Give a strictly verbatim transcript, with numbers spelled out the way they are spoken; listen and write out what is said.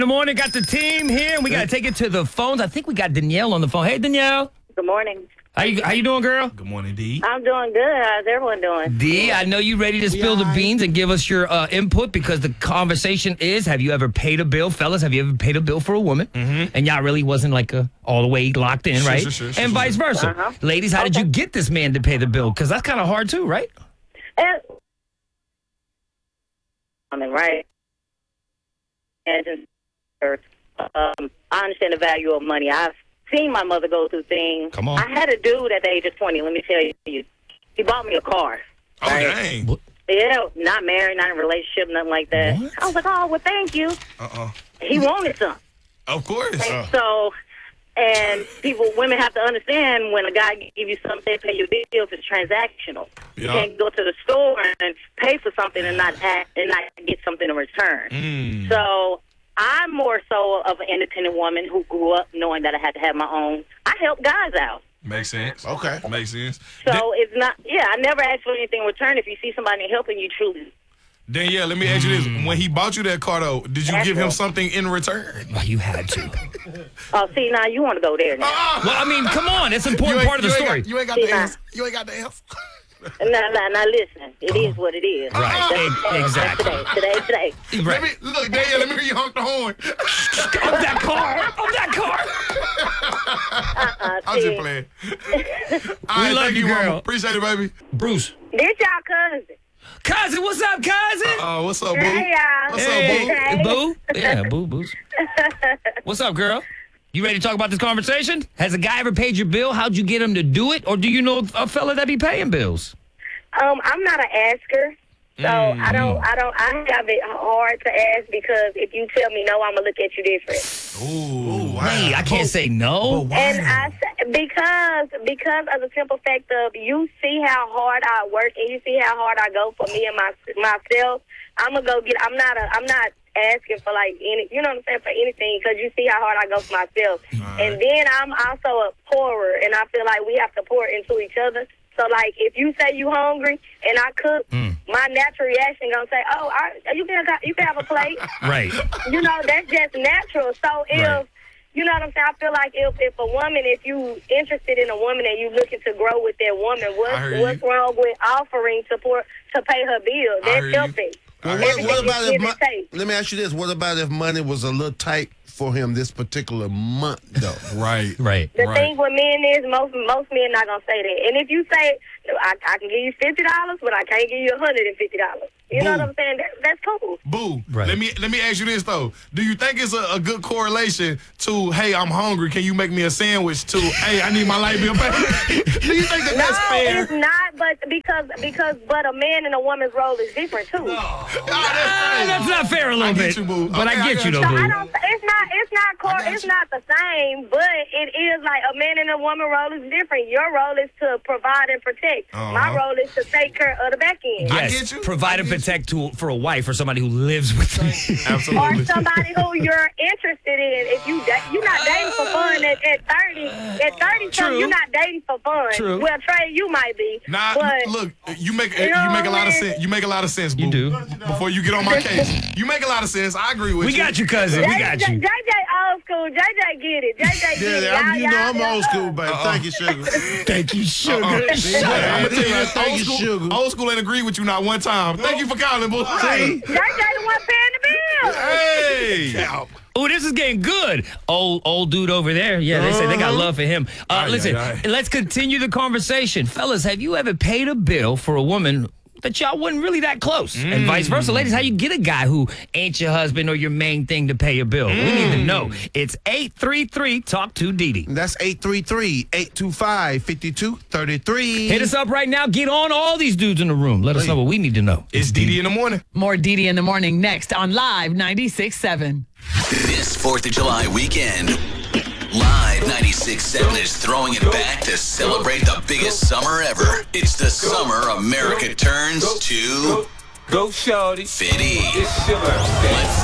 the morning, got the team here, and we got to take it to the phones. I think we got Danielle on the phone. Hey, Danielle. Good morning. How you, how you doing, girl? Good morning, D. I'm doing good. How's everyone doing? D, I know you ready to spill the beans and give us your uh, input because the conversation is, have you ever paid a bill? Fellas, have you ever paid a bill for a woman? Mm-hmm. And y'all really wasn't like a, all the way locked in, Sure, right? sure, sure, sure, and sure. vice versa. Uh-huh. Ladies, how did Okay. you get this man to pay the bill? Because that's kind of hard too, right? And, I mean, right. And just, um, I understand the value of money. I've seen my mother go through things. Come on. I had a dude at the age of twenty, let me tell you. He bought me a car. Oh, dang. Yeah, not married, not in a relationship, nothing like that. What? I was like, oh, well, thank you. Uh-uh. He wanted some. Of course. And so, and people, women have to understand when a guy give you something, they pay your bills, it's transactional. You Yeah. can't go to the store and pay for something and not act, and not get something in return. Mm. So I'm more so of an independent woman who grew up knowing that I had to have my own. I help guys out. Makes sense. Okay. Makes sense. So Dan- it's not, yeah, I never ask for anything in return. If you see somebody helping you, truly. Danielle, let me ask you this. When he bought you that car, though, did you That's give him cool. something in return? Well, you had to. Oh, see, now you want to go there now. Well, I mean, come on. It's an important ain't- part of the you ain't story. got- you ain't got See, the now. answer. You ain't got the answer. Now, now, now, listen. It is what it is. Right. That's- Ex- that's exactly. Today, today, today. Let Right. me, look, Danielle, let me hear you honk the horn. Of that car. Of that car. Uh, I'm see, just playing. All right, love thank you, Mama. girl. Appreciate it, baby. Bruce. This y'all cousin. Cousin, what's up, cousin? Oh, what's up, boo? Hey, y'all. What's Hey, up, boo? boo. Yeah, boo, boos. What's up, girl? You ready to talk about this conversation? Has a guy ever paid your bill? How'd you get him to do it? Or do you know a fella that be paying bills? Um, I'm not an asker, so Mm. I don't, I don't, I have it hard to ask because if you tell me no, I'm gonna look at you different. Ooh, wow. Hey, I can't say no. And I say, because because of the simple fact of you see how hard I work and you see how hard I go for me and my myself. I'm gonna go get. I'm not a. I'm not asking for like any. You know what I'm saying, for anything because you see how hard I go for myself. Right. And then I'm also a pourer, and I feel like we have to pour into each other. So, like, if you say you hungry and I cook, Mm. my natural reaction gonna say, "Oh, I, you can you can have a plate." Right. You know, that's just natural. So if Right. you know what I'm saying, I feel like if if a woman, if you interested in a woman and you looking to grow with that woman, I what's hear what's you. wrong with offering to pour, to pay her bill? I hear That's you. helping. Well, Everything what, what is about if give mo- and take. let me ask you this: what about if money was a little tight for him this particular month, though? Right. Right. The Right. thing with men is most most men not gonna say that. And if you say I, I can give you fifty dollars, but I can't give you a hundred and fifty dollars, you know Boom. what I'm saying? That, that's cool. Boo. Right. Let me let me ask you this though. Do you think it's a, a good correlation to hey, I'm hungry, can you make me a sandwich to hey, I need my light bill paid? Do you think that No, that's fair? it's not. But because because but a man and a woman's role is different too. Ah, that's Ah, crazy. that's not fair a little I get bit. you, boo. But Okay, I I get got you, though, you. So boo. I don't. It's not. It's not. Cor- I got it's you. not the same. But it is like a man and a woman role is different. Your role is to provide and protect. Uh-huh. My role is to take care of the back end. I Yes, get you. provide I and get you. protect to, for a wife or somebody who lives with me. Or Absolutely. somebody who you're interested in. If you da- you're not dating for fun at, at thirty, at thirty True. something, you're not dating for fun. True. Well, Trey, you might be. Nah, but look, you make You you, know make a lot of what? sense. You make a lot of sense, boo. You do. Before you get on my case, you make a lot of sense. I agree with We you. got you, cousin. We J- got J- you. J J old school. J J get it. J J get it. Yeah, I'm, you Y'all- know I'm y'all- old school, baby. Uh-uh. Thank you, sugar. Thank you, sugar. Uh-uh. Shut Hey, up. I'm gonna tell you, Yeah, this, thank old you, school, sugar. old school ain't agreed with you not one time. Thank you for calling, boo. Hey, J J the one paying the bill. hey. Oh, this is getting good. Old old dude over there. Yeah, they say they got love for him. Uh, Aye, listen, aye, aye. let's continue the conversation. Fellas, have you ever paid a bill for a woman that y'all wasn't really that close? And vice versa. Ladies, how you get a guy who ain't your husband or your main thing to pay a bill? We need to know. It's eight three three talk to Didi. That's eight three three, eight two five, five two three three. Hit us up right now. Get on all these dudes in the room. Let us know what we need to know. It's Didi in the morning. More Didi in the morning next on Live ninety-six point seven. This fourth of July weekend, Live ninety-six point seven is throwing it back to celebrate the biggest summer ever. It's the summer America turns to Go, shorty. Fitty. It's your birthday. Let